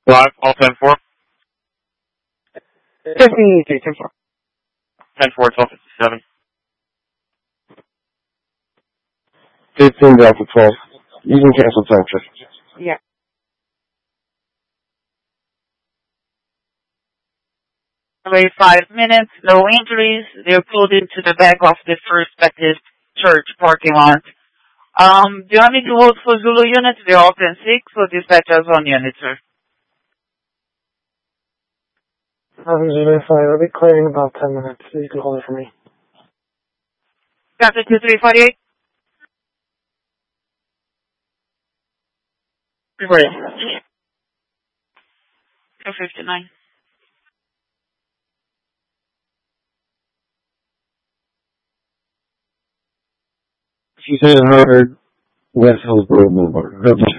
Live, all 10-4. 15, 10-4. 10-4, 1257. 15 Delta 12. You can cancel time check. Yeah. Wait 5 minutes, no injuries. They're pulled into the back of the First Baptist Church parking lot. Do you want me to hold for Zulu units? They're all 10-6, so dispatchers on unit, sir. Zulu 5, I'll be clear in about 10 minutes, so you can hold it for me. Captain 2348? 259. She said 100 West Hillsborough Boulevard.